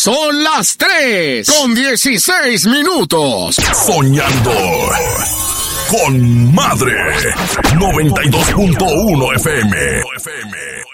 Son las 3:16. Soñando con Madre. 92.1 FM.